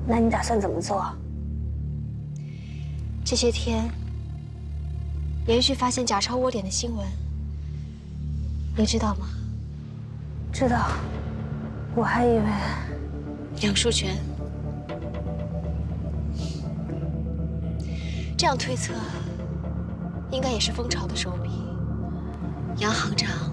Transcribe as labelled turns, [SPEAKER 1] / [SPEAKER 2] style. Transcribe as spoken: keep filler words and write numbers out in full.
[SPEAKER 1] 那你打算怎么做？
[SPEAKER 2] 这些天连续发现假钞窝点的新闻，你知道吗？
[SPEAKER 1] 知道，我还以为
[SPEAKER 2] 杨树全。这样推测，应该也是蜂巢的手笔。杨行长